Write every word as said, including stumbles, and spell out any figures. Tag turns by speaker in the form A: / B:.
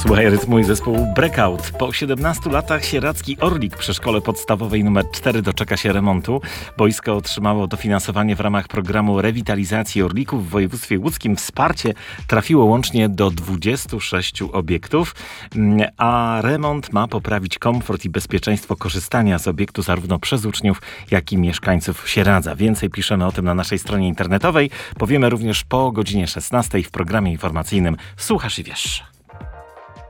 A: Słuchaj rytmu i zespół Breakout. Po siedemnastu latach sieradzki Orlik przy szkole podstawowej nr cztery doczeka się remontu. Boisko otrzymało dofinansowanie w ramach programu rewitalizacji Orlików w województwie łódzkim. Wsparcie trafiło łącznie do dwudziestu sześciu obiektów, a remont ma poprawić komfort i bezpieczeństwo korzystania z obiektu zarówno przez uczniów, jak i mieszkańców Sieradza. Więcej piszemy o tym na naszej stronie internetowej. Powiemy również po godzinie szesnastej w programie informacyjnym Słuchasz i Wiesz.